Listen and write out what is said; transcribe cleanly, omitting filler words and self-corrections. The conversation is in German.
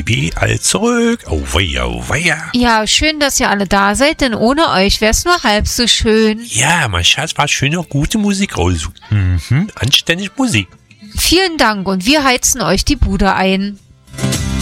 Baby, all zurück. Oh weia, oh weia. Ja, schön, dass ihr alle da seid, denn ohne euch wär's nur halb so schön. Ja, mein Schatz, war schön noch gute Musik raus. Anständig Musik. Vielen Dank und wir heizen euch die Bude ein.